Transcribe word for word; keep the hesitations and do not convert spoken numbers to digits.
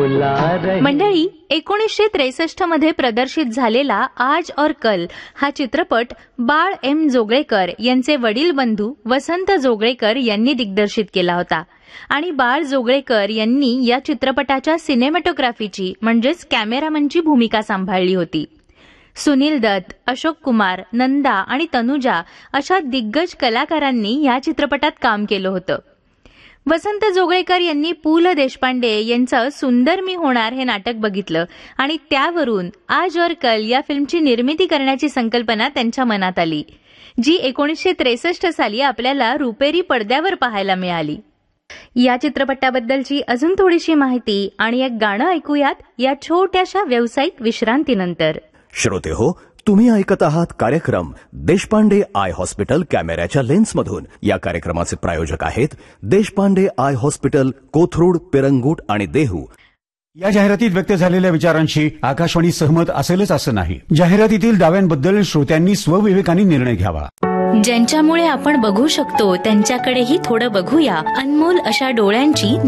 बुला रही। मंडळी, एकोणीसशे त्रेसष्ट मध्ये प्रदर्शित झालेला आज और कल हा चित्रपट बाळ एम जोगळेकर यांचे वडील बंधू वसंत जोगळेकर यांनी दिग्दर्शित केला होता आणि बाळ जोगळेकर यांनी या चित्रपटाच्या सिनेमॅटोग्राफीची म्हणजेच कॅमेरामनची भूमिका सांभाळली होती. सुनील दत्त, अशोक कुमार, नंदा आणि तनुजा अशा दिग्गज कलाकारांनी या चित्रपटात काम केलं होतं. वसंत जोगळेकर यांनी पु ल देशपांडे यांचं सुंदर मी होणार हे नाटक बघितलं आणि त्यावरून आज और कल या फिल्मची निर्मिती करण्याची संकल्पना त्यांच्या मनात आली, जी एकोणीसशे त्रेसष्ट साली आपल्याला रुपेरी पडद्यावर पाहायला मिळाली. या चित्रपटाबद्दलची अजून थोडीशी माहिती आणि एक गाणं ऐकूयात या छोट्याशा व्यावसायिक विश्रांतीनंतर. श्रोते हो, तुम्ही ऐकत आहात कार्यक्रम देशपांडे आय हॉस्पिटल कॅमेऱ्याच्या लेन्समधून. या कार्यक्रमाचे प्रायोजक आहेत देशपांडे आय हॉस्पिटल, कोथरूड, पिरंगुट आणि देहू. या जाहिरातीत व्यक्त झालेल्या विचारांशी आकाशवाणी सहमत असेलच असं नाही. जाहिरातीतील दाव्यांबद्दल श्रोत्यांनी स्वविवेकाने निर्णय घ्यावा. ज्यांच्यामुळे आपण बघू शकतो त्यांच्याकडेही थोडं बघूया. अनमोल अशा डोळ्यांची